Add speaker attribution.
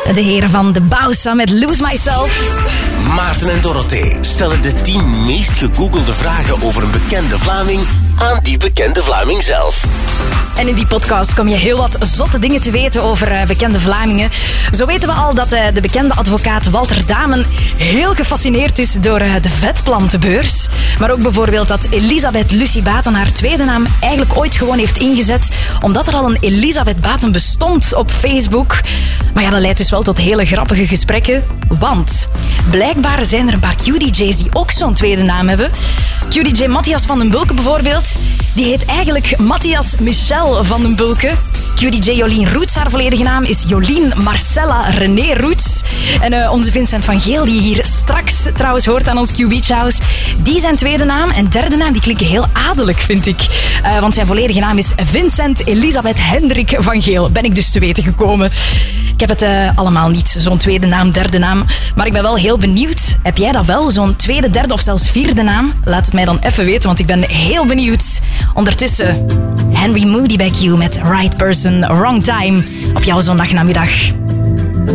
Speaker 1: De heren van de Bausa met Lose Myself.
Speaker 2: Maarten en Dorothee stellen de 10 meest gegoogelde vragen over een bekende Vlaming aan die bekende Vlaming zelf.
Speaker 1: En in die podcast kom je heel wat zotte dingen te weten over bekende Vlamingen. Zo weten we al dat de bekende advocaat Walter Damen heel gefascineerd is door de vetplantenbeurs. Maar ook bijvoorbeeld dat Elisabeth Lucie Baten haar tweede naam eigenlijk ooit gewoon heeft ingezet, omdat er al een Elisabeth Baten bestond op Facebook. Maar ja, dat leidt dus wel tot hele grappige gesprekken. Want blijkbaar zijn er een paar QDJ's die ook zo'n tweede naam hebben. QDJ Matthias van den Bulke bijvoorbeeld, die heet eigenlijk Matthias Michel van den Bulke. QDJ Jolien Roets, haar volledige naam is Jolien Marcella René Roets. En onze Vincent van Geel, die je hier straks trouwens hoort aan ons Q-Beach House, die zijn tweede naam en derde naam, die klinken heel adellijk, vind ik. Want zijn volledige naam is Vincent Elisabeth Hendrik van Geel. Ben ik dus te weten gekomen. Ik heb het allemaal niet, zo'n tweede naam, derde naam. Maar ik ben wel heel benieuwd. Heb jij dat wel, zo'n tweede, derde of zelfs vierde naam? Laat het mij dan even weten, want ik ben heel benieuwd. Ondertussen Henry Moody bij Q met Right Person, Wrong Time op jouw zondagnamiddag.